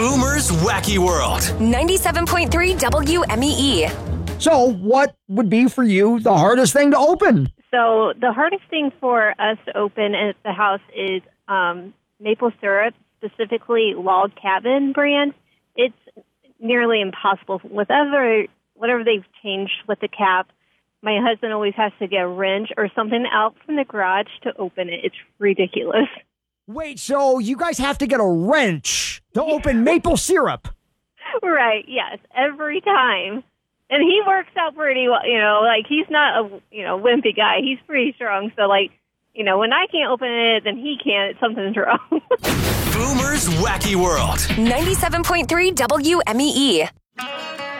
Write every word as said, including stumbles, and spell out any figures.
Boomer's Wacky World. ninety-seven point three W M E E. So what would be for you the hardest thing to open? So the hardest thing for us to open at the house is um, maple syrup, specifically Log Cabin brand. It's nearly impossible. Whatever, whatever they've changed with the cap, my husband always has to get a wrench or something out from the garage to open it. It's ridiculous. Wait, so you guys have to get a wrench to open maple syrup? Right, yes, every time. And he works out pretty well, you know, like he's not a, you know, wimpy guy. He's pretty strong. So, like, you know, when I can't open it, then he can't. Something's wrong. Boomer's Wacky World. ninety-seven point three W M E E.